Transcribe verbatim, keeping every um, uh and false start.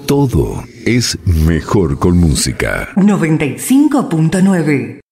Todo es mejor con música. noventa y cinco punto nueve